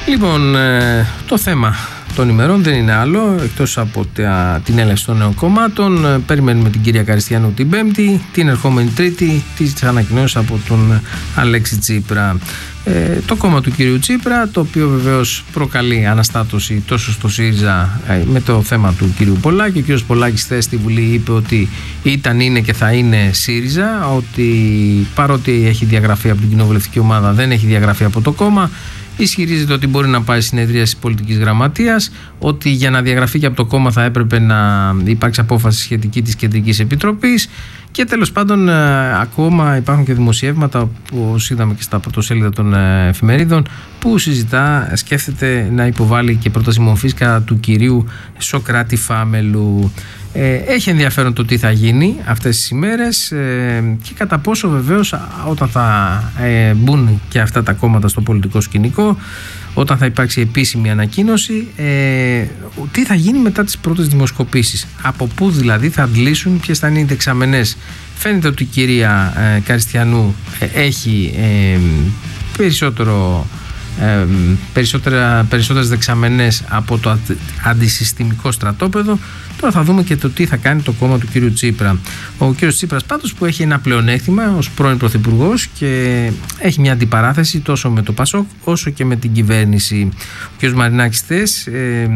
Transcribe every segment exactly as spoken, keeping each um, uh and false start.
Λοιπόν, το θέμα των ημερών δεν είναι άλλο εκτός από τα, την έλευση των νέων κομμάτων. Περιμένουμε την κυρία Καριστιανού την Πέμπτη, την ερχόμενη Τρίτη τις ανακοινώσεις από τον Αλέξη Τσίπρα. Ε, το κόμμα του κυρίου Τσίπρα, το οποίο βεβαίως προκαλεί αναστάτωση τόσο στο ΣΥΡΙΖΑ ε, με το θέμα του κυρίου Πολάκη. Ο κύριος Πολάκης χθες στη Βουλή είπε ότι ήταν, είναι και θα είναι ΣΥΡΙΖΑ, ότι παρότι έχει διαγραφεί από την κοινοβουλευτική ομάδα δεν έχει διαγραφεί από το κόμμα. Ισχυρίζεται ότι μπορεί να πάει συνεδρίαση πολιτικής γραμματείας, ότι για να διαγραφεί και από το κόμμα θα έπρεπε να υπάρξει απόφαση σχετική της Κεντρικής Επιτροπής. Και τέλος πάντων, ακόμα υπάρχουν και δημοσιεύματα, όπως είδαμε και στα πρωτοσέλιδα των εφημερίδων, που συζητά, σκέφτεται να υποβάλει και πρόταση μορφής κατά του κυρίου Σωκράτη Φάμελου. Ε, έχει ενδιαφέρον το τι θα γίνει αυτές τις ημέρες ε, και κατά πόσο βεβαίως όταν θα ε, μπουν και αυτά τα κόμματα στο πολιτικό σκηνικό, όταν θα υπάρξει επίσημη ανακοίνωση, ε, τι θα γίνει μετά τις πρώτες δημοσκοπήσεις, από πού δηλαδή θα αντλήσουν, ποιες θα είναι οι δεξαμενές. Φαίνεται ότι η κυρία ε, Καριστιανού ε, έχει ε, περισσότερο Ε, περισσότερα, περισσότερες δεξαμενές από το αντισυστημικό στρατόπεδο. Τώρα θα δούμε και το τι θα κάνει το κόμμα του κύριου Τσίπρα. Ο κύριος Τσίπρας πάντως, που έχει ένα πλεονέκτημα ως πρώην πρωθυπουργός και έχει μια αντιπαράθεση τόσο με το ΠΑΣΟΚ όσο και με την κυβέρνηση. Ο κύριος Μαρινάκης χθες ε,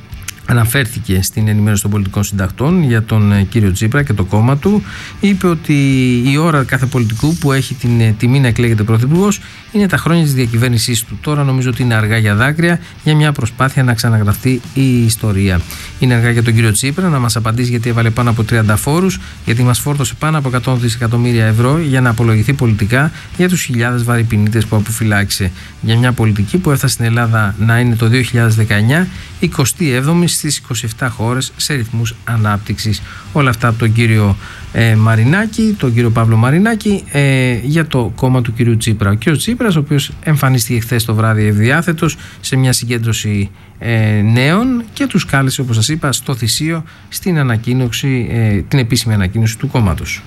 αναφέρθηκε στην ενημέρωση των πολιτικών συντακτών για τον κύριο Τσίπρα και το κόμμα του. Είπε ότι η ώρα κάθε πολιτικού που έχει την τιμή να εκλέγεται πρωθυπουργός είναι τα χρόνια της διακυβέρνησής του. Τώρα νομίζω ότι είναι αργά για δάκρυα, για μια προσπάθεια να ξαναγραφτεί η ιστορία. Είναι αργά για τον κύριο Τσίπρα να μας απαντήσει γιατί έβαλε πάνω από τριάντα φόρους, γιατί μας φόρτωσε πάνω από εκατό δισεκατομμύρια ευρώ για να απολογηθεί πολιτικά για τους χιλιάδες βαρυπινίτες που αποφυλάξε. Για μια πολιτική που έφτασε στην Ελλάδα να είναι το δύο χιλιάδες δεκαεννιά εικοστή έβδομη στις είκοσι επτά χώρες σε ρυθμούς ανάπτυξης. Όλα αυτά από τον κύριο ε, Μαρινάκη, τον κύριο Παύλο Μαρινάκη, ε, για το κόμμα του κύριου Τσίπρα. Ο κύριος Τσίπρας, ο οποίος εμφανίστηκε χθες το βράδυ ευδιάθετος σε μια συγκέντρωση ε, νέων και τους κάλεσε, όπως σας είπα, στο Θησίο στην ανακοίνωση, ε, την επίσημη ανακοίνωση του κόμματος.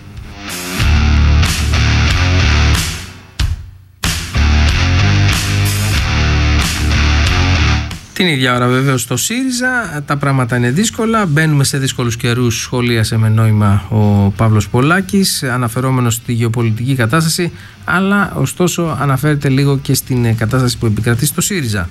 Την ίδια ώρα βεβαίως στο ΣΥΡΙΖΑ τα πράγματα είναι δύσκολα, μπαίνουμε σε δύσκολους καιρούς, σχολίασε με νόημα ο Παύλος Πολάκης, αναφερόμενος στη γεωπολιτική κατάσταση, αλλά ωστόσο αναφέρεται λίγο και στην κατάσταση που επικρατεί στο ΣΥΡΙΖΑ.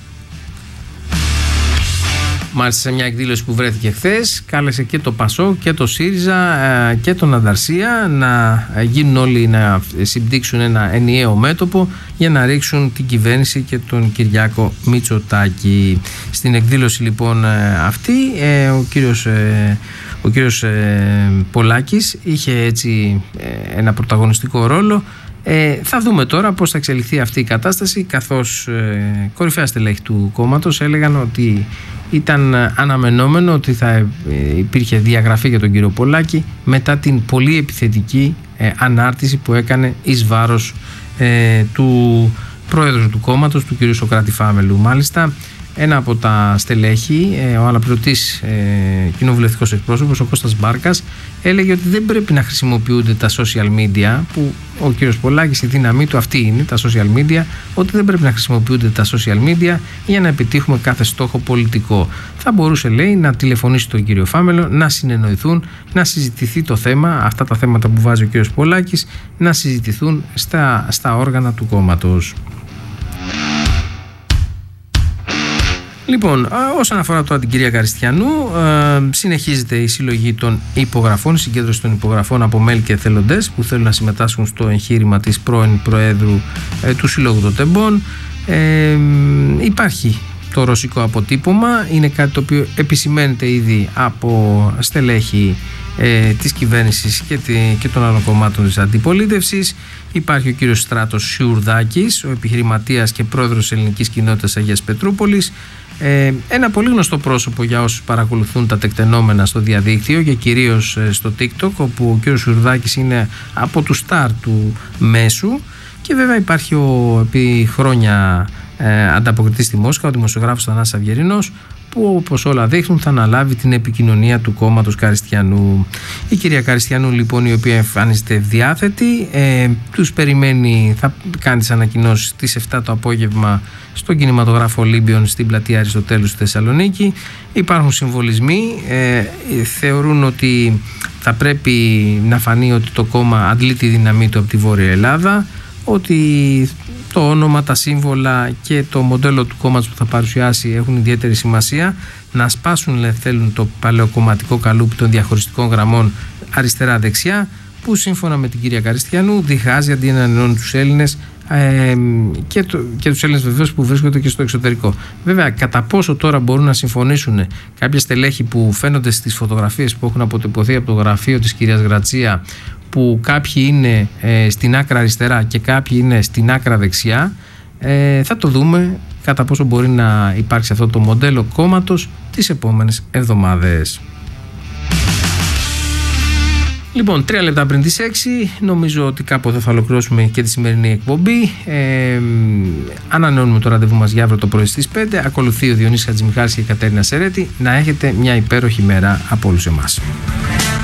Μάλιστα, σε μια εκδήλωση που βρέθηκε χθες, κάλεσε και το ΠΑΣΟ και το ΣΥΡΙΖΑ και τον Ανταρσία να γίνουν όλοι να συμπτύξουν ένα ενιαίο μέτωπο για να ρίξουν την κυβέρνηση και τον Κυριάκο Μητσοτάκη. Στην εκδήλωση λοιπόν αυτή ο κύριος, ο κύριος Πολάκης είχε έτσι ένα πρωταγωνιστικό ρόλο. Ε, θα δούμε τώρα πώς θα εξελιχθεί αυτή η κατάσταση, καθώς ε, κορυφαία στελέχη του κόμματος έλεγαν ότι ήταν αναμενόμενο ότι θα ε, υπήρχε διαγραφή για τον κύριο Πολάκη μετά την πολύ επιθετική ε, ανάρτηση που έκανε εις βάρος ε, του πρόεδρου του κόμματος, του κύριου Σωκράτη Φάμελου. Μάλιστα, ένα από τα στελέχη, ο αναπληρωτής ε, κοινοβουλευτικός εκπρόσωπος, ο Κώστας Μπάρκας, έλεγε ότι δεν πρέπει να χρησιμοποιούνται τα social media, που ο κύριος Πολάκης, η δύναμή του αυτή είναι, τα social media, ότι δεν πρέπει να χρησιμοποιούνται τα social media για να επιτύχουμε κάθε στόχο πολιτικό. Θα μπορούσε, λέει, να τηλεφωνήσει τον κύριο Φάμελο, να συνεννοηθούν, να συζητηθεί το θέμα, αυτά τα θέματα που βάζει ο κύριος Πολάκης, να συζητηθούν στα, στα όργανα του κόμματος. Λοιπόν, όσον αφορά τώρα την κυρία Καριστιανού, ε, συνεχίζεται η συλλογή των υπογραφών, η συγκέντρωση των υπογραφών από μέλη και εθελοντές που θέλουν να συμμετάσχουν στο εγχείρημα της πρώην Προέδρου ε, του Συλλόγου των Τεμπών. Ε, υπάρχει το ρωσικό αποτύπωμα, είναι κάτι το οποίο επισημαίνεται ήδη από στελέχη ε, της κυβέρνησης και, τη, και των άλλων κομμάτων της αντιπολίτευσης. Υπάρχει ο κύριος Στράτος Σιουρδάκης, ο επιχειρηματίας και πρόεδρος της ελληνικής κοινότητας Αγίας Πετρούπολης. Ε, ένα πολύ γνωστό πρόσωπο για όσους παρακολουθούν τα τεκτενόμενα στο διαδίκτυο και κυρίως στο TikTok, όπου ο κύριος Σιουρδάκης είναι από τους στάρ του μέσου Και βέβαια υπάρχει ο επί χρόνια ε, ανταποκριτής στη Μόσχα, ο δημοσιογράφος Θανάσης Αυγερινός, που όπως όλα δείχνουν θα αναλάβει την επικοινωνία του κόμματος Καριστιανού. Η κυρία Καριστιανού λοιπόν, η οποία εμφανίζεται διάθετη, ε, τους περιμένει, θα κάνει τις ανακοινώσεις στις επτά το απόγευμα στον κινηματογράφο Ολύμπιον στην πλατεία Αριστοτέλους στη Θεσσαλονίκη. Υπάρχουν συμβολισμοί, ε, θεωρούν ότι θα πρέπει να φανεί ότι το κόμμα αντλεί τη δύναμή του από τη Βόρεια Ελλάδα, ότι το όνομα, τα σύμβολα και το μοντέλο του κόμματος που θα παρουσιάσει έχουν ιδιαίτερη σημασία, να σπάσουν, θέλουν, το παλαιοκομματικό καλούπι των διαχωριστικών γραμμών αριστερά-δεξιά, που σύμφωνα με την κυρία Καριστιανού διχάζει αντί να ενώνει τους Έλληνες ε, και, το, και τους Έλληνες βεβαίως που βρίσκονται και στο εξωτερικό. Βέβαια, κατά πόσο τώρα μπορούν να συμφωνήσουν κάποια στελέχη που φαίνονται στις φωτογραφίες που έχουν αποτυπωθεί από το γραφείο της κυρίας Γρατσία, που κάποιοι είναι ε, στην άκρα αριστερά και κάποιοι είναι στην άκρα δεξιά, ε, θα το δούμε κατά πόσο μπορεί να υπάρξει αυτό το μοντέλο κόμματος τις επόμενες εβδομάδες. Λοιπόν, τρία λεπτά πριν τις έξι, νομίζω ότι κάποτε θα ολοκληρώσουμε και τη σημερινή εκπομπή. Ε, ανανεώνουμε το ραντεβού μας για αύριο το πρωί στις πέντε. Ακολουθεί ο Διονύσης Χατζημιχάλης και η Κατέρινα Σερέτη. Να έχετε μια υπέροχη μέρα από όλους εμάς.